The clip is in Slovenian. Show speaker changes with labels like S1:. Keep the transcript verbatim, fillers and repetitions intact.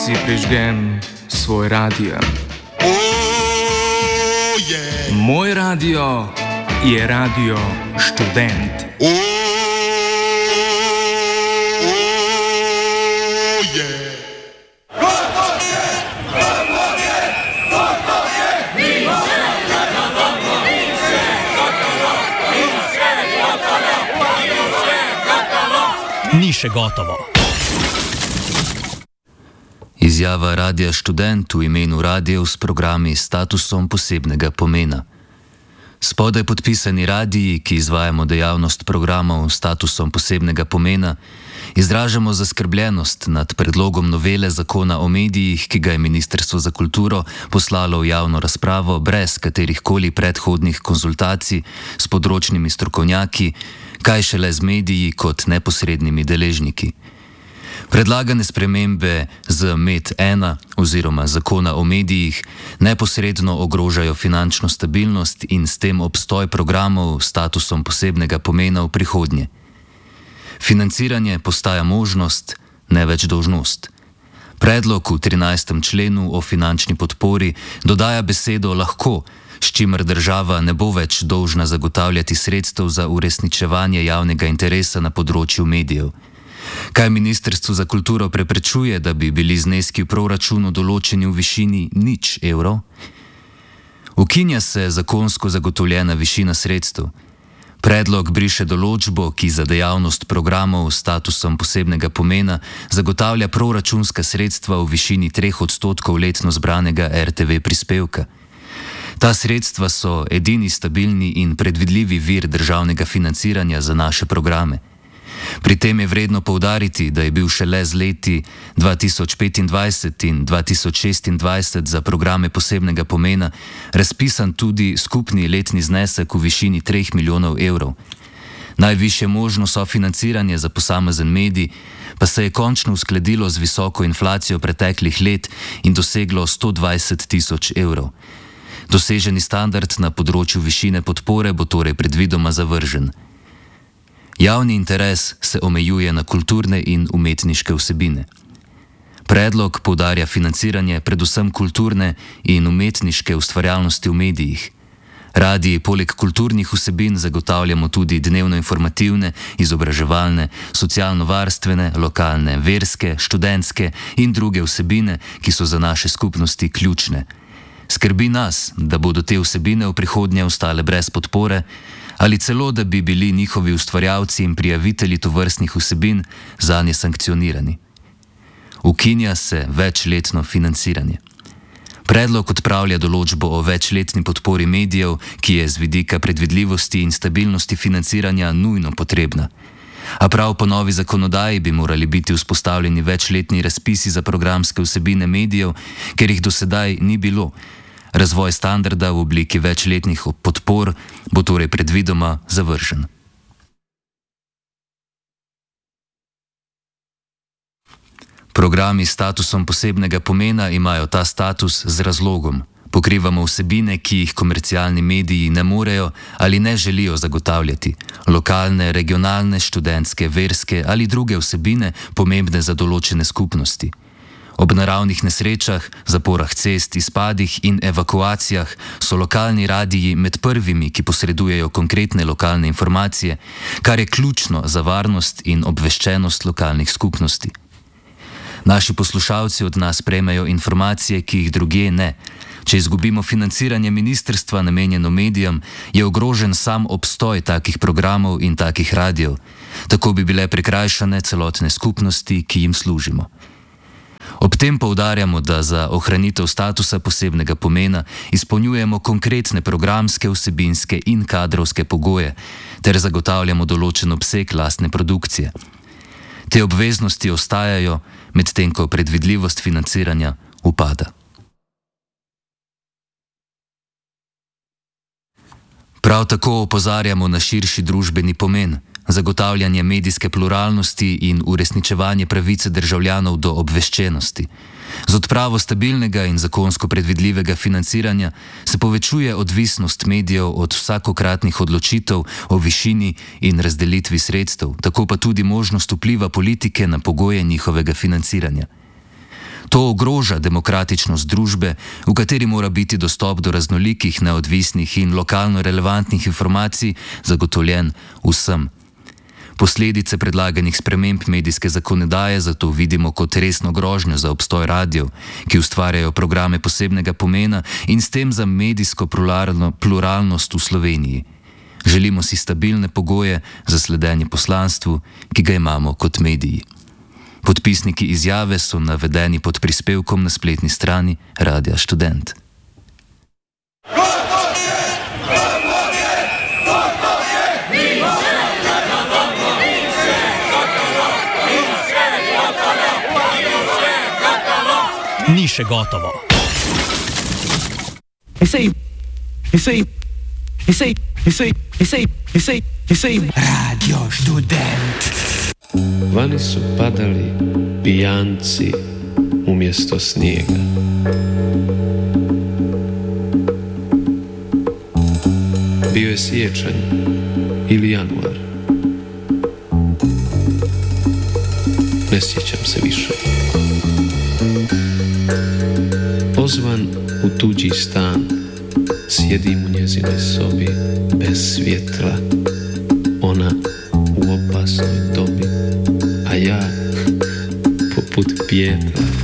S1: si prižgem svoj radio. Moj radio je Radio Študent.
S2: Ni še gotovo.
S3: Izjava Radia Študent v imenu radijev s programi s statusom posebnega pomena. Spodaj podpisani radiji, ki izvajamo dejavnost programov s statusom posebnega pomena, izražamo zaskrbljenost nad predlogom novele zakona o medijih, ki ga je Ministrstvo za kulturo poslalo v javno razpravo brez katerihkoli predhodnih konzultacij s področnimi strokovnjaki, kaj šele z mediji kot neposrednimi deležniki. Predlagane spremembe z M E D ena oziroma zakona o medijih neposredno ogrožajo finančno stabilnost in s tem obstoj programov s statusom posebnega pomena v prihodnje. Financiranje postaja možnost, ne več dolžnost. Predlog v trinajstem členu o finančni podpori dodaja besedo lahko, s čimer država ne bo več dolžna zagotavljati sredstev za uresničevanje javnega interesa na področju medijev. Kaj Ministrstvo za kulturo preprečuje, da bi bili zneski v proračunu določeni v višini nič evrov? Ukinja se zakonsko zagotovljena višina sredstev. Predlog briše določbo, ki za dejavnost programov s statusom posebnega pomena zagotavlja proračunska sredstva v višini treh odstotkov letno zbranega R T V prispevka. Ta sredstva so edini stabilni in predvidljivi vir državnega financiranja za naše programe. Pri tem je vredno poudariti, da je bil šele z leti dva tisoč petindvajset in dva tisoč šestindvajset za programe posebnega pomena razpisan tudi skupni letni znesek v višini treh milijonov evrov. Najvišje možno sofinanciranje za posamezen medij pa se je končno uskladilo z visoko inflacijo preteklih let in doseglo sto dvajset tisoč evrov. Doseženi standard na področju višine podpore bo torej predvidoma zavržen. Javni interes se omejuje na kulturne in umetniške vsebine. Predlog poudarja financiranje predvsem kulturne in umetniške ustvarjalnosti v medijih. Radiji poleg kulturnih vsebin zagotavljamo tudi dnevno-informativne, izobraževalne, socialno-varstvene, lokalne, verske, študentske in druge vsebine, ki so za naše skupnosti ključne. Skrbi nas, da bodo te vsebine v prihodnje ostale brez podpore ali celo, da bi bili njihovi ustvarjalci in prijavitelji tovrstnih vsebin zanje sankcionirani. Ukinja se večletno financiranje. Predlog odpravlja določbo o večletni podpori medijev, ki je z vidika predvidljivosti in stabilnosti financiranja nujno potrebna. A prav po novi zakonodaji bi morali biti vzpostavljeni večletni razpisi za programske vsebine medijev, ker jih do sedaj ni bilo. Razvoj standarda v obliki večletnih podpor bo torej predvidoma zavržen. Programi s statusom posebnega pomena imajo ta status z razlogom. Pokrivamo vsebine, ki jih komercialni mediji ne morejo ali ne želijo zagotavljati. Lokalne, regionalne, študentske, verske ali druge vsebine, pomembne za določene skupnosti. Ob naravnih nesrečah, zaporah cest, izpadih in evakuacijah so lokalni radiji med prvimi, ki posredujejo konkretne lokalne informacije, kar je ključno za varnost in obveščenost lokalnih skupnosti. Naši poslušalci od nas prejmejo informacije, ki jih drugje ne. Če izgubimo financiranje ministrstva namenjeno medijem, je ogrožen sam obstoj takih programov in takih radijev. Tako bi bile prikrajšane celotne skupnosti, ki jim služimo. Ob tem poudarjamo, da za ohranitev statusa posebnega pomena izpolnjujemo konkretne programske, vsebinske in kadrovske pogoje ter zagotavljamo določen obseg lastne produkcije. Te obveznosti ostajajo, medtem ko predvidljivost financiranja upada. Prav tako opozarjamo na širši družbeni pomen, zagotavljanje medijske pluralnosti in uresničevanje pravice državljanov do obveščenosti. Z odpravo stabilnega in zakonsko predvidljivega financiranja se povečuje odvisnost medijev od vsakokratnih odločitev o višini in razdelitvi sredstev, tako pa tudi možnost vpliva politike na pogoje njihovega financiranja. To ogroža demokratičnost družbe, v kateri mora biti dostop do raznolikih, neodvisnih in lokalno relevantnih informacij zagotovljen vsem. Posledice predlaganih sprememb medijske zakonodaje zato vidimo kot resno grožnjo za obstoj radijev, ki ustvarjajo programe posebnega pomena in s tem za medijsko pluralnost v Sloveniji. Želimo si stabilne pogoje za sledenje poslanstvu, ki ga imamo kot mediji. Podpisniki izjave so navedeni pod prispevkom na spletni strani Radia Študent.
S2: Ni še gotovo.
S1: Radio Študent.
S4: Vani su padali pijanci umjesto snijega. Bio je siječanj ili januar. Ne sjećam se više. Pozvan u tuđi stan, sjedim u njezinoj sobi bez svjetla, ona u opasnoj dobi, a ja poput pijetla